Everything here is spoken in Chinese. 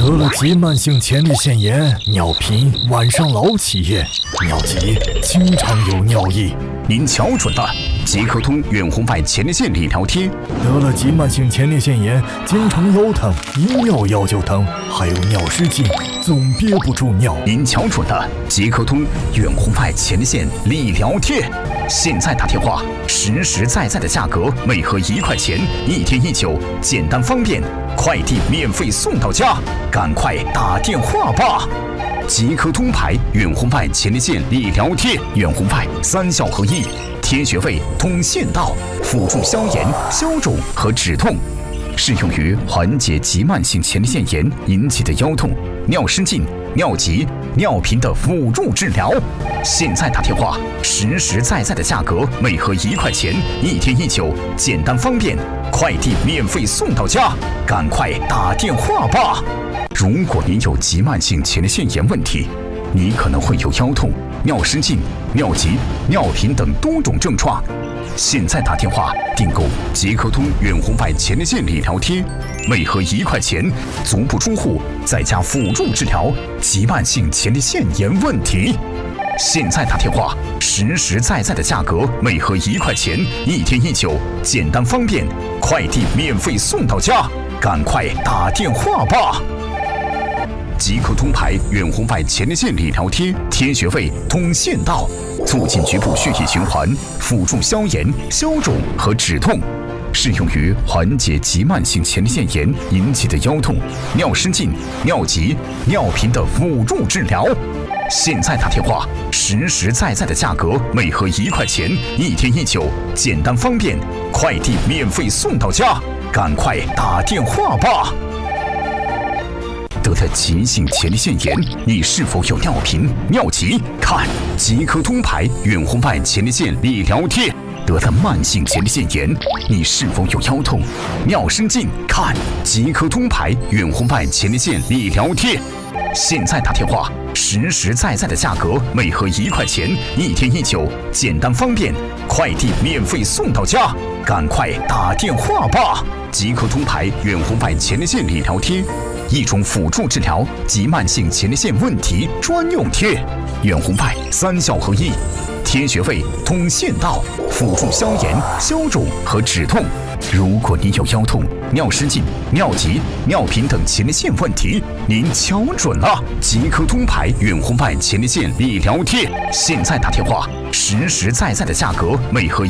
得了急慢性前列腺炎、尿频、晚上老起夜、尿急，经常有尿意。 您瞧准了，即刻通远红外前列腺理疗贴。 得了急慢性前列腺炎，经常腰疼，一尿药就疼，还有尿失禁，总憋不住尿。 您瞧准了，即刻通远红外前列腺理疗贴。现在打电话，实实在在的价格，每盒1块钱，1天1酒，简单方便，快递免费送到家，赶快打电话吧！即刻通牌远红外前列腺理疗贴，远红外3效合一，贴穴位、通腺道，辅助消炎、消肿和止痛，适用于缓解急慢性前列腺炎引起的腰痛、尿失禁、尿急、尿频的辅助治疗。现在打电话，实实在在的价格，每盒1块钱，1天1酒，简单方便，快递免费送到家，赶快打电话吧！如果您有急慢性前列腺炎问题，你可能会有腰痛、尿失禁、尿急、尿频等多种症状。现在打电话订购即刻通远红外前列腺理疗贴，每盒1块钱，足不出户，在家辅助治疗急慢性前列腺炎问题。现在打电话，实实在在的价格，每盒1块钱，1天1酒，简单方便，快递免费送到家，赶快打电话吧！即刻通牌远红外前列腺理疗贴，贴穴位、通腺道，促进局部血液循环，辅助消炎、消肿和止痛，适用于缓解急慢性前列腺炎引起的腰痛、尿失禁、尿急、尿频的辅助治疗。现在打电话，实实在在的价格，每盒1块钱，1天1酒，简单方便，快递免费送到家，赶快打电话吧！得了急性前列腺炎，你是否有尿频、尿急？看即刻通牌远红外前列腺理疗贴。得了慢性前列腺炎，你是否有腰痛、尿失禁？看即刻通牌远红外前列腺理疗贴。现在打电话，实实在在的价格，每盒1块钱，1天1酒，简单方便，快递免费送到家，赶快打电话吧！即刻通牌远红外前列腺理疗贴，一种辅助治疗急慢性前列腺问题专用贴，远红外3效合一，贴穴位、通腺道，辅助消炎、消肿和止痛。如果您有腰痛、尿失禁、尿急、尿频等前列腺问题，您瞧准了，即刻通牌远红外前列腺理疗贴。现在打电话，实实在在的价格，每盒